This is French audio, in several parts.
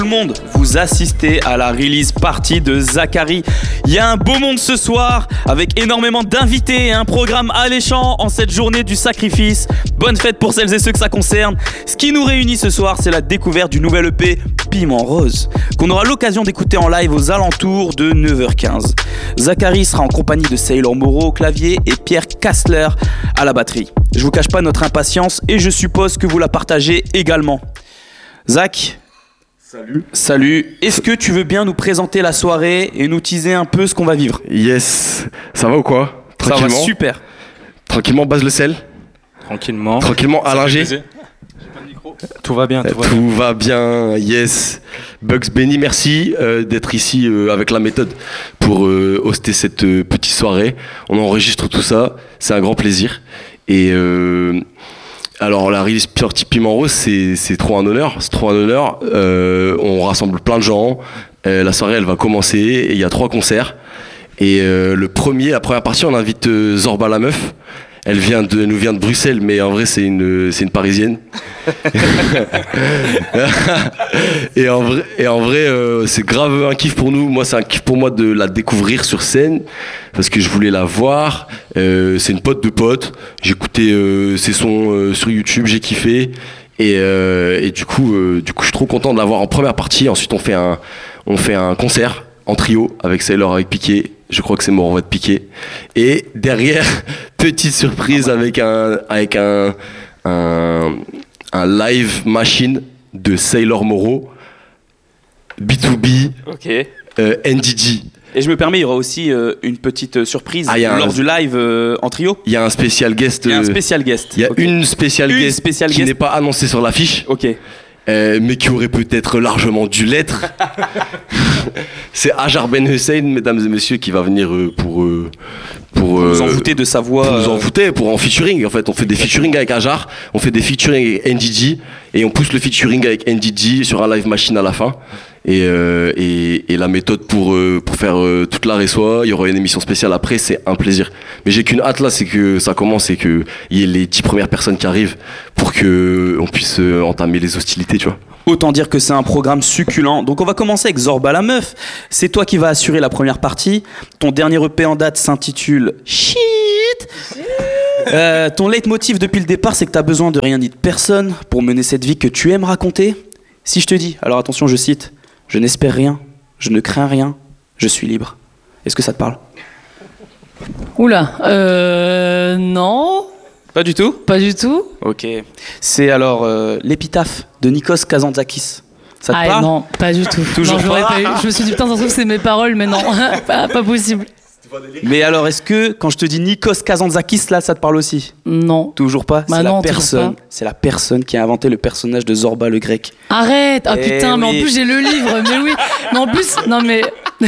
Tout le monde, vous assistez à la release party de Zacharie. Il y a un beau monde ce soir avec énormément d'invités et un programme alléchant en cette journée du sacrifice. Bonne fête pour celles et ceux que ça concerne. Ce qui nous réunit ce soir, c'est la découverte du nouvel EP Piment Rose qu'on aura l'occasion d'écouter en live aux alentours de 9h15. Zacharie sera en compagnie de Sailor Moreau au clavier et Pierre Kassler à la batterie. Je vous cache pas notre impatience et je suppose que vous la partagez également. Zach. Salut. Est-ce que tu veux bien nous présenter la soirée et nous teaser un peu ce qu'on va vivre ? Yes. Ça va ou quoi ? Tranquillement. Ça va super. Tranquillement, base le sel. Tranquillement, Alain G. Tout va bien. Tout va bien, yes. Bugs Benny, merci d'être ici avec la méthode pour hoster cette petite soirée. On enregistre tout ça, c'est un grand plaisir. Et alors la release party Piment Rose, c'est trop un honneur. On rassemble plein de gens. La soirée, elle va commencer. Et il y a 3 concerts. Et la première partie, on invite Zorba la meuf. Elle nous vient de Bruxelles, mais en vrai c'est une Parisienne. et en vrai, c'est grave un kiff pour nous. Moi, c'est un kiff pour moi de la découvrir sur scène parce que je voulais la voir. C'est une pote de pote. J'ai écouté ses sons sur YouTube, j'ai kiffé. Et du coup, je suis trop content de la voir en première partie. Ensuite, on fait un concert en trio avec Sailor, avec Piqué. Je crois que c'est Moreau de Piqué. Et derrière, petite surprise avec un live machine de Sailor Moreau, B2B, ok. NDG. Et je me permets, il y aura aussi une petite surprise lors du live en trio. Il y a un spécial guest. Il y a okay. Une spéciale guest qui n'est pas annoncée sur l'affiche. Ok. Mais qui aurait peut-être largement dû l'être. C'est Hajar Ben Hussein, mesdames et messieurs, qui va venir pour nous envoûter de sa voix. Pour nous envoûter, pour en featuring. En fait, on fait des featuring avec Hajar, on fait des featuring avec NDG, et on pousse le featuring avec NDG sur un live machine à la fin. Et la méthode pour faire toute la réçoit, il y aura une émission spéciale après, c'est un plaisir. Mais j'ai qu'une hâte là, c'est que ça commence et qu'il y ait les 10 premières personnes qui arrivent pour qu'on puisse entamer les hostilités, tu vois. Autant dire que c'est un programme succulent. Donc on va commencer avec Zorba la meuf. C'est toi qui vas assurer la première partie. Ton dernier EP en date s'intitule Shit. Ton leitmotiv depuis le départ, c'est que t'as besoin de rien ni de personne pour mener cette vie que tu aimes raconter. Si je te dis, alors attention, je cite: je n'espère rien, je ne crains rien, je suis libre. Est-ce que ça te parle ? Oula, non. Pas du tout ? Pas du tout. Ok. C'est alors l'épitaphe de Nikos Kazantzakis. Ça te parle ? Non, pas du tout. Toujours non, pas. Pas eu. Je me suis dit, putain, ça se trouve, c'est mes paroles, mais non, pas possible. Mais alors, est-ce que quand je te dis Nikos Kazantzakis, là, ça te parle aussi ? Non. Toujours pas ? Bah non, toujours pas. C'est la personne qui a inventé le personnage de Zorba le grec. Arrête. Ah putain, mais oui. en plus j'ai le livre, mais oui. Mais en plus, non mais...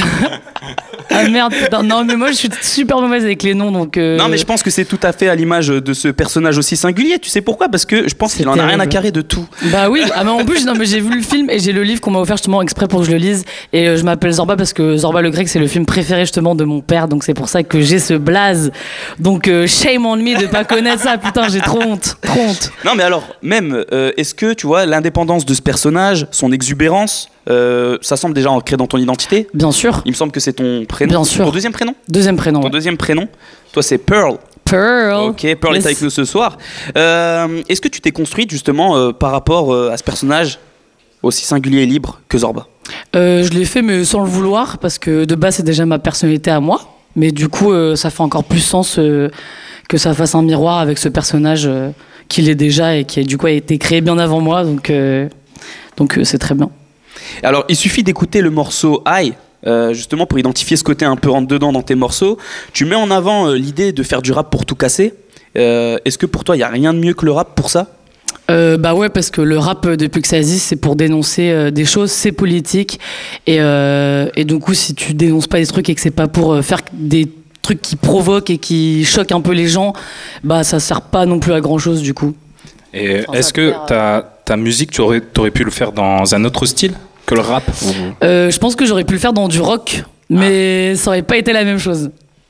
ah merde, putain. Non mais moi je suis super mauvaise avec les noms, donc... Non mais je pense que c'est tout à fait à l'image de ce personnage aussi singulier. Tu sais pourquoi ? Parce que je pense qu'il en a rien à carrer de tout. Bah oui, mais en plus non, mais j'ai vu le film et j'ai le livre qu'on m'a offert justement exprès pour que je le lise. Et je m'appelle Zorba parce que Zorba le grec c'est le film préféré justement de mon père, donc c'est pour ça que j'ai ce blaze. Donc shame on me de pas connaître ça, putain, j'ai trop honte. Non mais alors, même, est-ce que tu vois l'indépendance de ce personnage, son exubérance, ça semble déjà ancré dans ton identité ? Bien sûr. Il me semble que c'est ton prénom. Bien sûr. Ton deuxième prénom ? Deuxième prénom. Ton deuxième prénom. Toi c'est Pearl. Ok, Pearl est avec nous ce soir. Est-ce que tu t'es construite justement par rapport à ce personnage aussi singulier et libre que Zorba ? Je l'ai fait mais sans le vouloir parce que de base c'est déjà ma personnalité à moi. Mais du coup ça fait encore plus sens que ça fasse un miroir avec ce personnage qu'il est déjà et qui du coup a été créé bien avant moi. Donc c'est très bien. Alors il suffit d'écouter le morceau High. Justement pour identifier ce côté un peu rentre-dedans dans tes morceaux. Tu mets en avant l'idée de faire du rap pour tout casser. Est-ce que pour toi il n'y a rien de mieux que le rap pour ça ? Bah ouais, parce que le rap depuis que ça existe c'est pour dénoncer des choses, c'est politique et du coup si tu dénonces pas des trucs et que c'est pas pour faire des trucs qui provoquent et qui choquent un peu les gens, bah ça sert pas non plus à grand chose du coup. Et est-ce que ta musique t'aurais pu le faire dans un autre style que le rap ? Je pense que j'aurais pu le faire dans du rock, mais ça aurait pas été la même chose.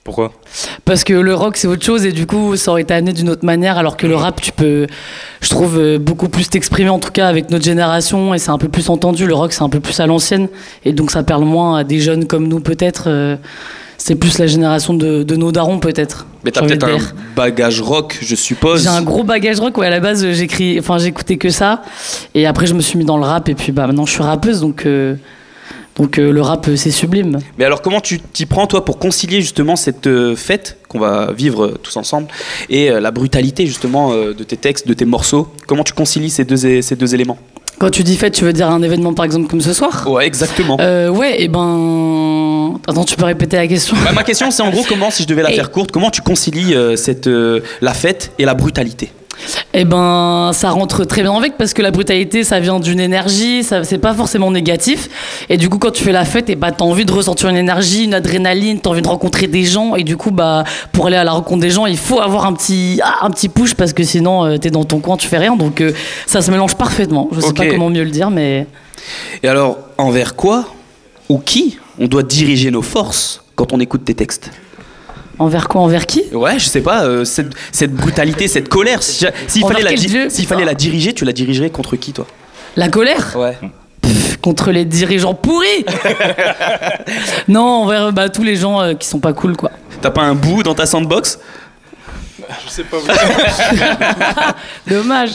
Pourquoi? Parce que le rock c'est autre chose et du coup ça aurait été amené d'une autre manière alors que le rap tu peux, je trouve, beaucoup plus t'exprimer en tout cas avec notre génération et c'est un peu plus entendu. Le rock c'est un peu plus à l'ancienne et donc ça parle moins à des jeunes comme nous peut-être. C'est plus la génération de nos darons peut-être. Mais t'as peut-être un bagage rock, je suppose. J'ai un gros bagage rock, ouais, à la base j'écoutais que ça et après je me suis mis dans le rap et puis maintenant je suis rappeuse donc le rap c'est sublime. Mais alors comment tu t'y prends toi pour concilier justement cette fête qu'on va vivre tous ensemble et la brutalité justement de tes textes, de tes morceaux? Comment tu concilies ces deux éléments? Quand tu dis fête, tu veux dire un événement par exemple comme ce soir? Ouais, exactement. Ouais, et ben... Attends, tu peux répéter la question? Bah, ma question c'est en gros comment, si je devais la faire courte, comment tu concilies la fête et la brutalité? Eh ben, ça rentre très bien avec parce que la brutalité, ça vient d'une énergie, c'est pas forcément négatif. Et du coup, quand tu fais la fête, t'as envie de ressentir une énergie, une adrénaline, t'as envie de rencontrer des gens. Et du coup, pour aller à la rencontre des gens, il faut avoir un petit push parce que sinon, t'es dans ton coin, tu fais rien. Donc, ça se mélange parfaitement. Je sais pas comment mieux le dire, mais. Et alors, envers quoi ou qui on doit diriger nos forces quand on écoute tes textes? Envers quoi? Envers qui? Ouais, je sais pas, cette brutalité, cette colère, s'il fallait la diriger, tu la dirigerais contre qui, toi? La colère? Ouais. Contre les dirigeants pourris. Non, envers tous les gens qui sont pas cool, quoi. T'as pas un bout dans ta sandbox? Je sais pas. Dommage.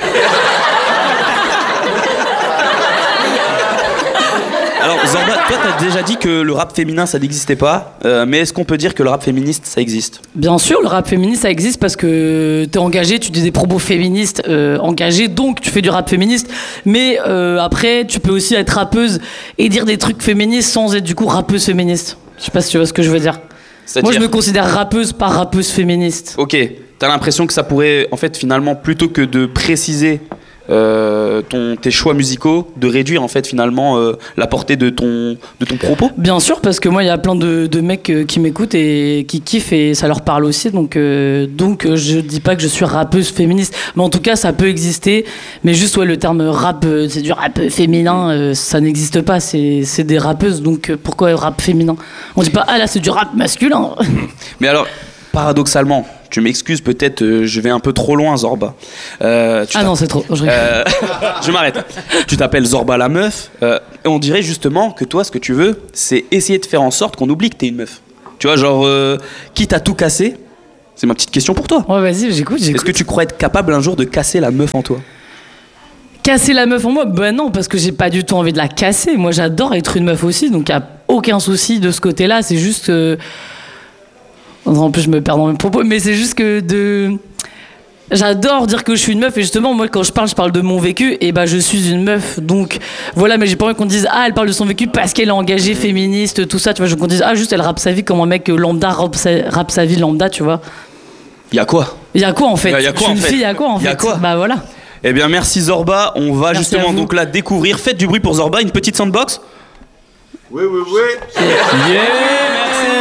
Alors Zorba, toi t'as déjà dit que le rap féminin ça n'existait pas, mais est-ce qu'on peut dire que le rap féministe ça existe? Bien sûr, le rap féministe ça existe parce que t'es engagé, tu dis des propos féministes engagés, donc tu fais du rap féministe. Mais après, tu peux aussi être rappeuse et dire des trucs féministes sans être du coup rappeuse féministe. Je sais pas si tu vois ce que je veux dire. Moi je me considère rappeuse, pas rappeuse féministe. Ok, t'as l'impression que ça pourrait, en fait finalement, plutôt que de préciser tes choix musicaux, de réduire en fait finalement la portée de ton propos? Bien sûr, parce que moi il y a plein de mecs qui m'écoutent et qui kiffent et ça leur parle aussi, donc je dis pas que je suis rappeuse féministe, mais en tout cas ça peut exister, mais juste le terme rap, c'est du rap féminin, ça n'existe pas, c'est des rappeuses, donc pourquoi rap féminin? On dit pas ah là c'est du rap masculin. Mais alors paradoxalement, tu m'excuses, peut-être je vais un peu trop loin, Zorba. Non, c'est trop. Je m'arrête. Tu t'appelles Zorba la meuf. Et on dirait justement que toi, ce que tu veux, c'est essayer de faire en sorte qu'on oublie que t'es une meuf. Tu vois, genre, quitte à tout casser, c'est ma petite question pour toi. Ouais, vas-y, j'écoute. Est-ce que tu crois être capable un jour de casser la meuf en toi? Casser la meuf en moi? Ben non, parce que j'ai pas du tout envie de la casser. Moi, j'adore être une meuf aussi, donc y a aucun souci de ce côté-là. C'est juste que... En plus, je me perds dans mes propos, mais c'est juste que j'adore dire que je suis une meuf, et justement, moi, quand je parle de mon vécu, et je suis une meuf, donc voilà, mais j'ai pas envie qu'on dise, elle parle de son vécu parce qu'elle est engagée, féministe, tout ça, tu vois, je veux qu'on dise, juste elle rappe sa vie comme un mec lambda rappe sa vie lambda, tu vois. Y'a quoi? Y'a quoi en fait? Y a quoi, je suis une fille, y'a quoi en fait? Bah voilà. Eh bien, merci Zorba, on va Merci justement donc là découvrir, faites du bruit pour Zorba, une petite sandbox. Oui. Yeah, merci.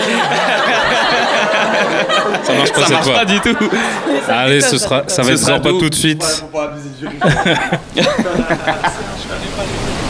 Ça marche pas Ça cette marche fois. pas du tout. Allez, ça va être Zorba tout de suite. Faut pas abuser du jeu.